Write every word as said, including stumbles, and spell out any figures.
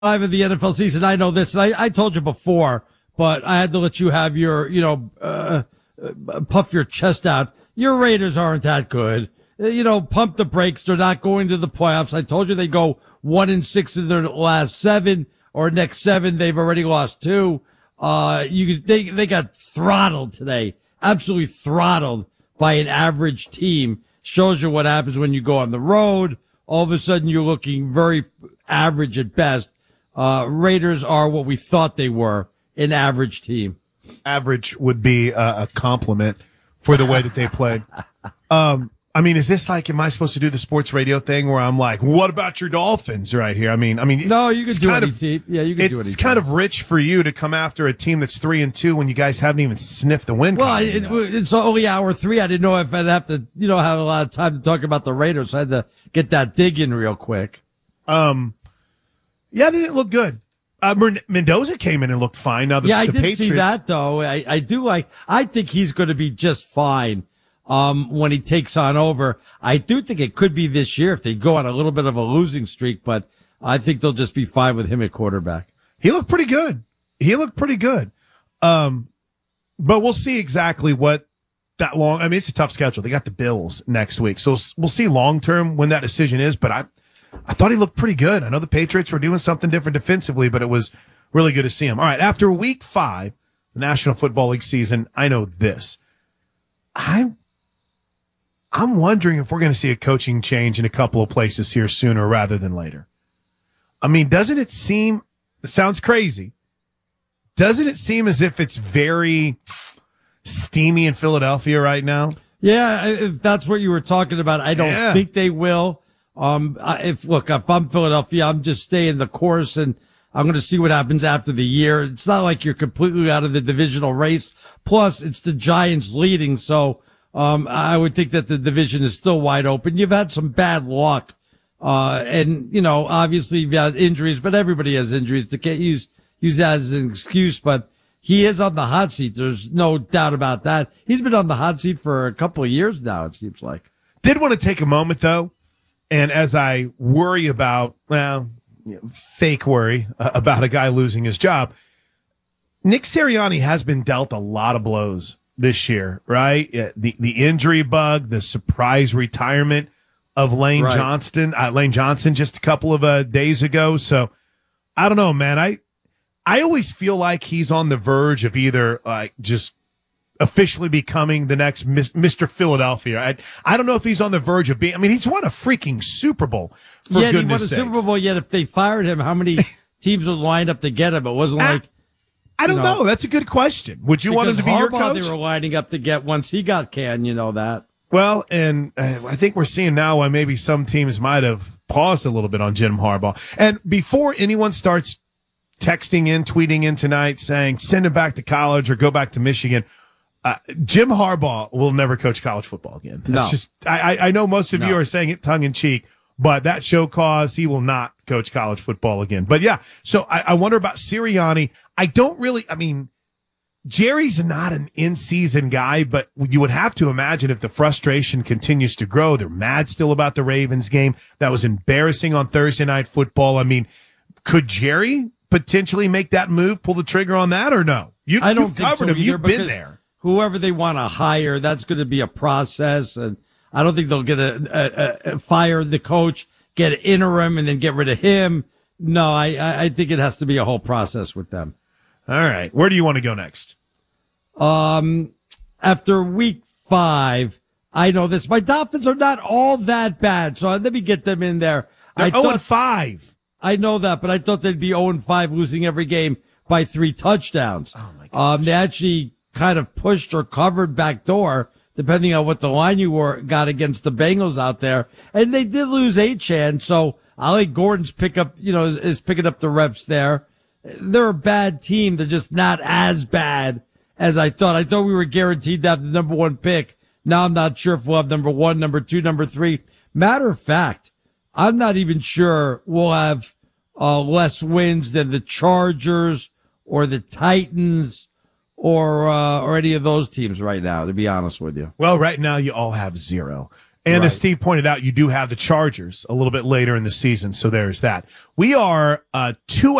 Five of the N F L season. I know this, and I, I told you before, but I had to let you have your, you know, uh, uh, puff your chest out. Your Raiders aren't that good. Uh, You know, pump the brakes. They're not going to the playoffs. I told you they go one and six in their last seven, or next seven. They've already lost two. Uh, you, they, they got throttled today. Absolutely throttled by an average team. Shows you what happens when you go on the road. All of a sudden you're looking very average at best. Uh, Raiders are what we thought they were, an average team. Average would be a, a compliment for the way that they played. Um, I mean, is this like, am I supposed to do the sports radio thing where I'm like, what about your Dolphins right here? I mean, I mean, No, you can do kind anything. of, Yeah, you can do anything. It's kind of rich for you to come after a team that's three and two when you guys haven't even sniffed the win. Well, it, it's only hour three. I didn't know if I'd have to, you know, have a lot of time to talk about the Raiders. So I had to get that dig in real quick. Um, yeah, they didn't look good. Uh, Mendoza came in and looked fine. Now, the, yeah, I the did Patriots, see that though. I, I do like, I think he's going to be just fine. Um, when he takes on over, I do think it could be this year if they go on a little bit of a losing streak, but I think they'll just be fine with him at quarterback. He looked pretty good. He looked pretty good. Um, but we'll see exactly what that long, I mean, it's a tough schedule. They got the Bills next week. So we'll see long term when that decision is, but I, I thought he looked pretty good. I know the Patriots were doing something different defensively, but it was really good to see him. All right. After week five, the National Football League season, I know this. I'm, I'm wondering if we're going to see a coaching change in a couple of places here sooner rather than later. I mean, doesn't it seem, it sounds crazy. Doesn't it seem as if it's very steamy in Philadelphia right now? Yeah, if that's what you were talking about, I don't Yeah. think they will. Um, I- if look, if I'm Philadelphia, I'm just staying the course and I'm going to see what happens after the year. It's not like you're completely out of the divisional race. Plus, it's the Giants leading, so um, I would think that the division is still wide open. You've had some bad luck, uh, and you know, obviously you've had injuries, but everybody has injuries. To get use use that as an excuse, but he is on the hot seat. There's no doubt about that. He's been on the hot seat for a couple of years now, it seems like. Did want to take a moment, though, and as I worry about, well, you know, fake worry uh, about a guy losing his job, Nick Sirianni has been dealt a lot of blows this year, right? Uh, The the injury bug, the surprise retirement of Lane Right. Johnston, uh, Lane Johnson just a couple of uh, days ago. So I don't know, man. I I always feel like he's on the verge of either like just officially becoming the next Mis- Mister Philadelphia. I, I don't know if he's on the verge of being. I mean, he's won a freaking Super Bowl. For Yet he goodness won a sakes. Super Bowl. Yet if they fired him, how many teams would line up to get him? It wasn't I- like I don't you know, know. That's a good question. Would you want him to because be your Harbaugh coach? they were lining up to get once he got canned. You know that. Well, and uh, I think we're seeing now why maybe some teams might have paused a little bit on Jim Harbaugh. And before anyone starts texting in, tweeting in tonight saying send him back to college or go back to Michigan, uh, Jim Harbaugh will never coach college football again. That's No. just I, I I know most of No. you are saying it tongue in cheek, but that show cause he will not coach college football again. But yeah, so I, I wonder about Sirianni. I don't really. I mean. Jerry's not an in-season guy, but you would have to imagine if the frustration continues to grow, they're mad still about the Ravens game. That was embarrassing on Thursday Night Football. I mean, could Jerry potentially make that move, pull the trigger on that, or no? You, I don't you've think covered so him. either, You've been because there. Whoever they want to hire, that's going to be a process, and I don't think they'll get a, a, a, a fire the coach, get an interim, and then get rid of him. No, I, I I think it has to be a whole process with them. All right. Where do you want to go next? Um, after week five, I know this. My Dolphins are not all that bad, so let me get them in there. They're I oh and thought, five. I know that, but I thought they'd be oh and five, losing every game by three touchdowns. Oh my gosh. Um, they actually kind of pushed or covered back door, depending on what the line you were got against the Bengals out there, and they did lose Achane. So I like Gordon's pick up, you know, is, is picking up the reps there. They're a bad team. They're just not as bad as I thought. I thought we were guaranteed to have the number one pick. Now I'm not sure if we'll have number one, number two, number three. Matter of fact, I'm not even sure we'll have uh, less wins than the Chargers or the Titans or uh, or any of those teams right now, to be honest with you. Well, right now you all have zero. And Right. as Steve pointed out, you do have the Chargers a little bit later in the season. So there's that. We are uh, two